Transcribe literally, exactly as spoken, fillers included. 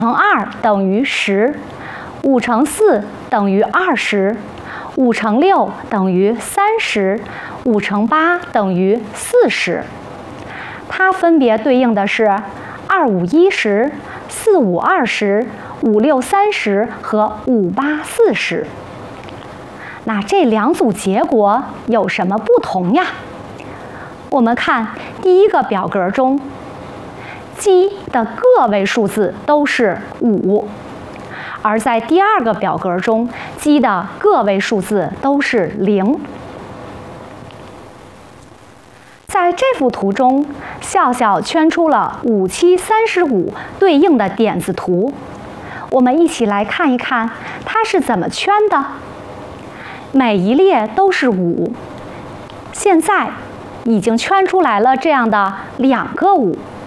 乘二等于十，五乘四等于二十，五乘六等于三十，五乘八等于四十。它分别对应的是二五一十、四五二十、五六三十和五八四十。那这两组结果有什么不同呀？我们看第一个表格中，鸡的个位数字都是五，而在第二个表格中，鸡的个位数字都是零。在这幅图中，笑笑圈出了五七三十五对应的点字图，我们一起来看一看它是怎么圈的。每一列都是五，现在已经圈出来了这样的两个五。